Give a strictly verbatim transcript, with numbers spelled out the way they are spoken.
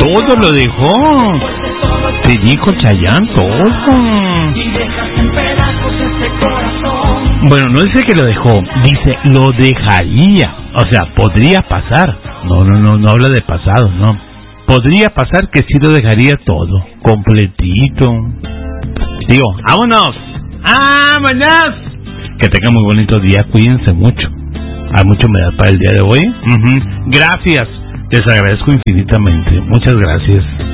todo lo dejó. Te dijo Chayanne, todo. Bueno, no dice que lo dejó, dice lo dejaría. O sea, podría pasar. No, no, no, no habla de pasado, no. Podría pasar que sí lo dejaría todo, completito. Digo, vámonos. ¡Vámonos! Que tengan muy bonito día, cuídense mucho. Hay mucha humedad para el día de hoy. Uh-huh. Gracias, les agradezco infinitamente. Muchas gracias.